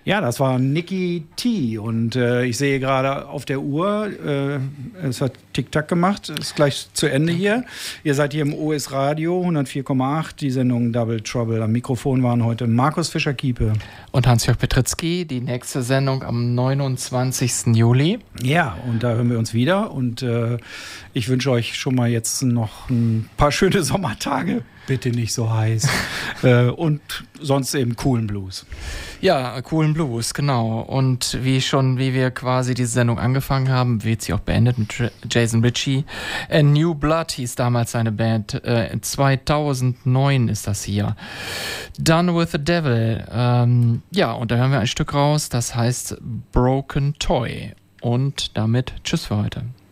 Ja, das war Nicky T. Und ich sehe gerade auf der Uhr, es hat Tick-Tack gemacht, ist gleich zu Ende hier. Ihr seid hier im OS Radio 104,8, die Sendung Double Trouble. Am Mikrofon waren heute Markus Fischer-Kiepe. Und Hans-Jörg Petritzky, die nächste Sendung am 29. Juli. Ja, und da hören wir uns wieder. Und ich wünsche euch schon mal jetzt noch ein paar schöne Sommertage. Bitte nicht so heiß. Und sonst eben coolen Blues. Ja, coolen Blues, genau. Und wie wir quasi diese Sendung angefangen haben, wird sie auch beendet mit Jason Ritchie. New Blood hieß damals seine Band. 2009 ist das hier. Done with the Devil. Ja, und da hören wir ein Stück raus, das heißt Broken Toy. Und damit tschüss für heute.